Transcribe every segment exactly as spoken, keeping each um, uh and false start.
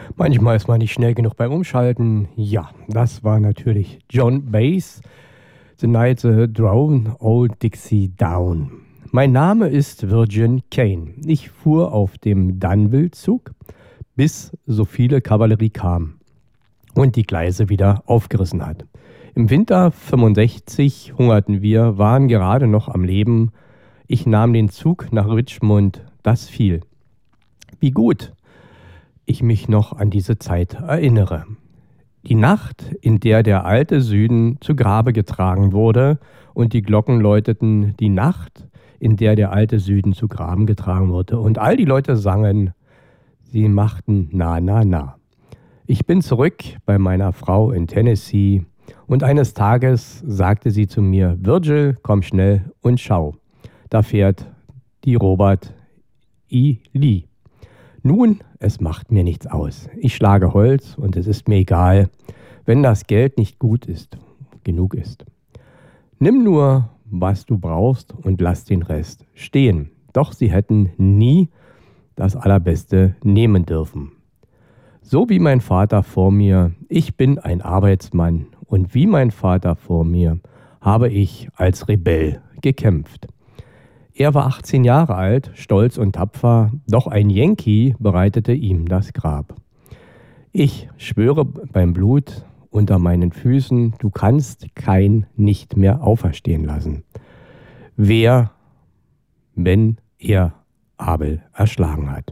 Manchmal ist man nicht schnell genug beim Umschalten. Ja, das war natürlich John Bass, The Night the Drown Old Dixie Down. Mein Name ist Virgin Kane. Ich fuhr auf dem Danville-Zug, bis so viele Kavallerie kam und die Gleise wieder aufgerissen hat. Im Winter fünfundsechzig hungerten wir, waren gerade noch am Leben. Ich nahm den Zug nach Richmond, das fiel. Wie gut ich mich noch an diese Zeit erinnere. Die Nacht, in der der alte Süden zu Grabe getragen wurde und die Glocken läuteten, die Nacht, in der der alte Süden zu Graben getragen wurde und all die Leute sangen, sie machten na, na, na. Ich bin zurück bei meiner Frau in Tennessee und eines Tages sagte sie zu mir, Virgil, komm schnell und schau, da fährt die Robert E. Lee. Nun, es macht mir nichts aus. Ich schlage Holz und es ist mir egal, wenn das Geld nicht gut ist, genug ist. Nimm nur, was du brauchst und lass den Rest stehen. Doch sie hätten nie das Allerbeste nehmen dürfen. So wie mein Vater vor mir, ich bin ein Arbeitsmann und wie mein Vater vor mir, habe ich als Rebell gekämpft. Er war achtzehn Jahre alt, stolz und tapfer, doch ein Yankee bereitete ihm das Grab. Ich schwöre beim Blut unter meinen Füßen, du kannst kein nicht mehr auferstehen lassen. Wer, wenn er Abel erschlagen hat.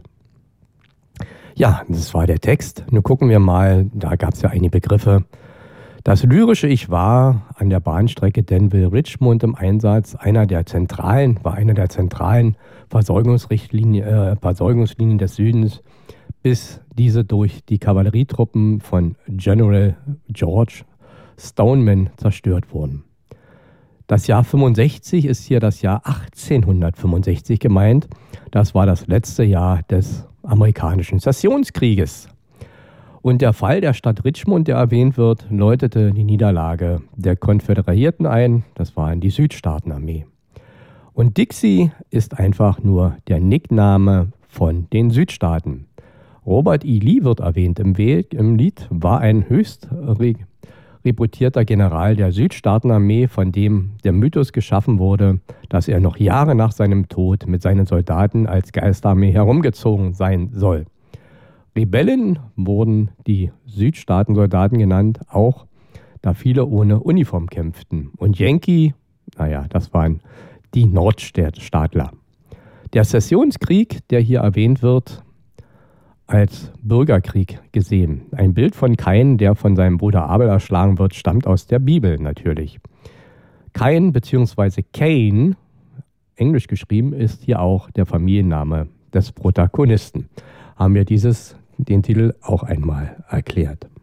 Ja, das war der Text. Nun gucken wir mal, da gab es ja einige Begriffe. Das lyrische Ich war an der Bahnstrecke Danville-Richmond im Einsatz. Einer der zentralen, war einer der zentralen Versorgungsrichtlinien, äh, Versorgungslinien des Südens, bis diese durch die Kavallerietruppen von General George Stoneman zerstört wurden. Das Jahr fünfundsechzig ist hier das Jahr achtzehnhundertfünfundsechzig gemeint. Das war das letzte Jahr des amerikanischen Sessionskrieges. Und der Fall der Stadt Richmond, der erwähnt wird, läutete die Niederlage der Konföderierten ein. Das war die Südstaatenarmee. Und Dixie ist einfach nur der Nickname von den Südstaaten. Robert E. Lee wird erwähnt im, Weg, im Lied, war ein höchst re reputierter General der Südstaatenarmee, von dem der Mythos geschaffen wurde, dass er noch Jahre nach seinem Tod mit seinen Soldaten als Geisterarmee herumgezogen sein soll. Rebellen wurden die Südstaatensoldaten genannt, auch da viele ohne Uniform kämpften. Und Yankee, naja, das waren die Nordstaatler. Der Sessionskrieg, der hier erwähnt wird, als Bürgerkrieg gesehen. Ein Bild von Kain, der von seinem Bruder Abel erschlagen wird, stammt aus der Bibel natürlich. Kain bzw. Cain, englisch geschrieben, ist hier auch der Familienname des Protagonisten. Haben wir dieses den Titel auch einmal erklärt.